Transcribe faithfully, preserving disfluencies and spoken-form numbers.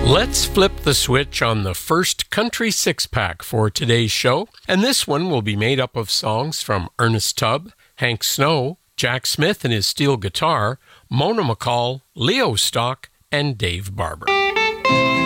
Let's flip the switch on the first country six-pack for today's show, and this one will be made up of songs from Ernest Tubb, Hank Snow, Jack Smith and his steel guitar, Mona McCall, Leo Stock, and Dave Barber.